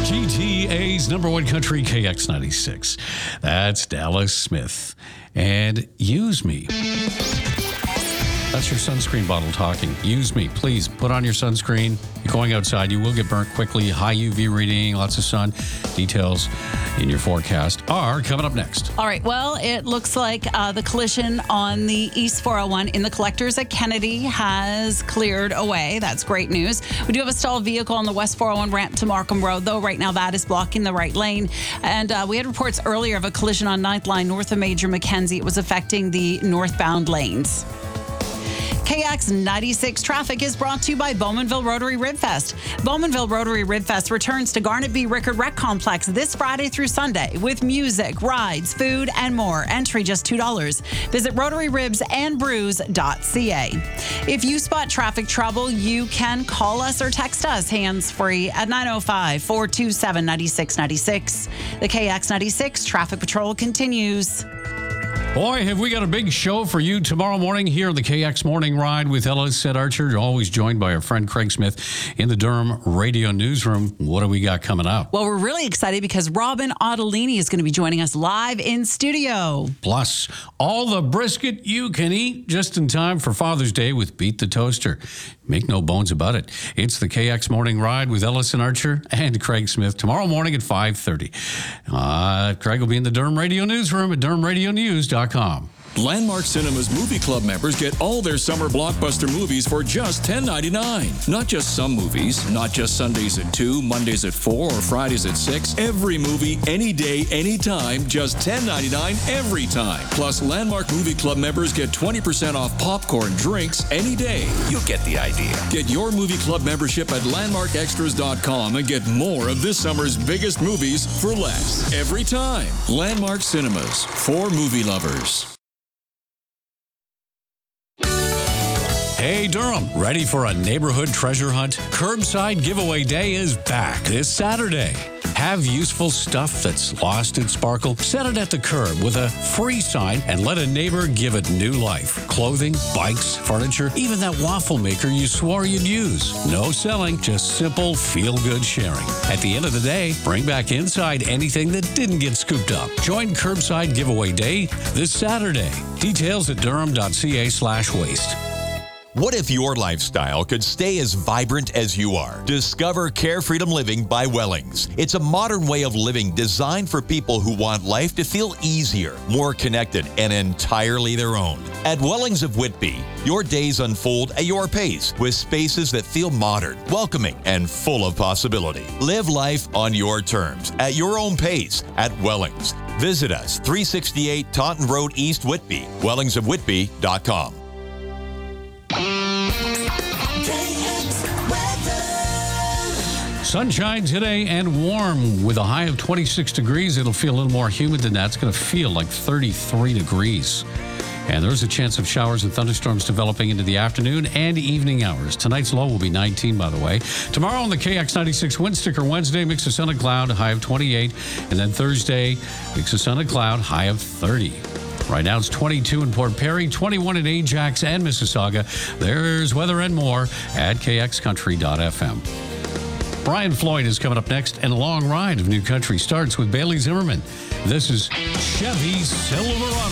GTA's number one country, KX96. That's Dallas Smith. And Use Me. That's your sunscreen bottle talking. Use Me. Please put on your sunscreen. You're going outside. You will get burnt quickly. High UV reading, lots of sun. Details in your forecast are coming up next. All right. Well, it looks like the collision on the East 401 in the collectors at Kennedy has cleared away. That's great news. We do have a stalled vehicle on the West 401 ramp to Markham Road, though. Right now, that is blocking the right lane. And we had reports earlier of a collision on 9th Line north of Major Mackenzie. It was affecting the northbound lanes. KX96 traffic is brought to you by Bowmanville Rotary Rib Fest. Bowmanville Rotary Rib Fest returns to Garnet B. Rickard Rec Complex this Friday through Sunday with music, rides, food, and more. Entry just $2. Visit rotaryribsandbrews.ca. If you spot traffic trouble, you can call us or text us hands-free at 905-427-9696. The KX96 traffic patrol continues. Boy, have we got a big show for you tomorrow morning here on the KX Morning Ride with Ellis at Archer. Always joined by our friend Craig Smith in the Durham Radio Newsroom. What do we got coming up? Well, we're really excited because Robin Ottolini is going to be joining us live in studio. Plus, all the brisket you can eat just in time for Father's Day with Beat the Toaster. Make no bones about it. It's the KX Morning Ride with Ellis and Archer and Craig Smith tomorrow morning at 5:30. Craig will be in the Durham Radio Newsroom at durhamradionews.com. Landmark Cinemas Movie Club members get all their summer blockbuster movies for just $10.99. Not just some movies, not just Sundays at 2, Mondays at 4, or Fridays at 6. Every movie, any day, anytime, just $10.99 every time. Plus, Landmark Movie Club members get 20% off popcorn, drinks, any day. You get the idea. Get your movie club membership at landmarkextras.com and get more of this summer's biggest movies for less. Every time. Landmark Cinemas, for movie lovers. Hey Durham, ready for a neighborhood treasure hunt? Curbside Giveaway Day is back this Saturday. Have useful stuff that's lost its sparkle? Set it at the curb with a free sign and let a neighbor give it new life. Clothing, bikes, furniture, even that waffle maker you swore you'd use. No selling, just simple feel-good sharing. At the end of the day, bring back inside anything that didn't get scooped up. Join Curbside Giveaway Day this Saturday. Details at durham.ca/waste. What if your lifestyle could stay as vibrant as you are? Discover Care Freedom Living by Wellings. It's a modern way of living designed for people who want life to feel easier, more connected, and entirely their own. At Wellings of Whitby, your days unfold at your pace with spaces that feel modern, welcoming, and full of possibility. Live life on your terms, at your own pace, at Wellings. Visit us, 368 Taunton Road, East Whitby, wellingsofwhitby.com. Sunshine today and warm with a high of 26 degrees. It'll feel a little more humid than that. It's going to feel like 33 degrees. And there's a chance of showers and thunderstorms developing into the afternoon and evening hours. Tonight's low will be 19, by the way. Tomorrow on the KX96 Wind Sticker Wednesday, mix of sun and cloud, high of 28. And then Thursday, mix of sun and cloud, high of 30. Right now it's 22 in Port Perry, 21 in Ajax and Mississauga. There's weather and more at kxcountry.fm. Brian Floyd is coming up next, and a long ride of new country starts with Bailey Zimmerman. This is Chevy Silverado.